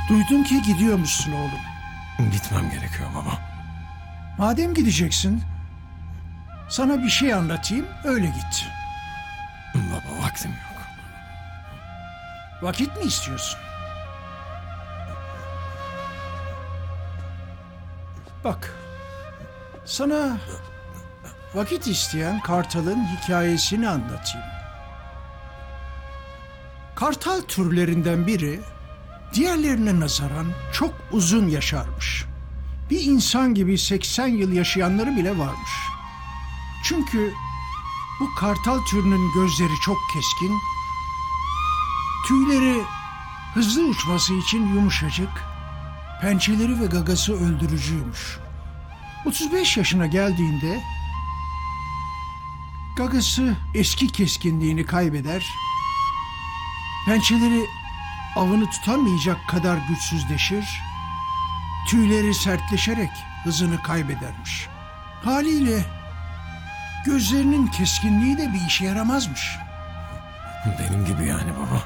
Duydum ki gidiyormuşsun oğlum. Gitmem gerekiyor baba. Madem gideceksin, sana bir şey anlatayım, öyle git. Baba vaktim yok. Vakit mi istiyorsun? Bak, sana vakit isteyen kartalın hikayesini anlatayım. Kartal türlerinden biri diğerlerine nazaran çok uzun yaşarmış. Bir insan gibi 80 yıl yaşayanları bile varmış. Çünkü bu kartal türünün gözleri çok keskin, tüyleri hızlı uçması için yumuşacık, pençeleri ve gagası öldürücüymüş. 35 yaşına geldiğinde gagası eski keskinliğini kaybeder, pençeleri avını tutamayacak kadar güçsüzleşir, tüyleri sertleşerek hızını kaybedermiş. Haliyle gözlerinin keskinliği de bir işe yaramazmış. Benim gibi yani baba.